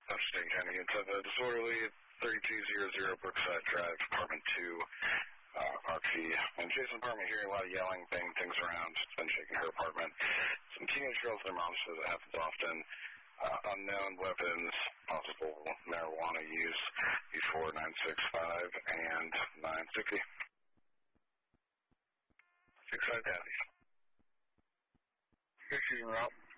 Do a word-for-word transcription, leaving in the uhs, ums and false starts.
Upstate County, it's a disorderly thirty-two hundred Brookside Drive, apartment two, uh, R P. And Jason apartment hearing a lot of yelling, banging things around, been shaking her apartment. Some teenage girls, their mom says it happens often. Uh, unknown weapons, possible marijuana use before nine six five and nine sixty. six five Daddy. You're shooting route.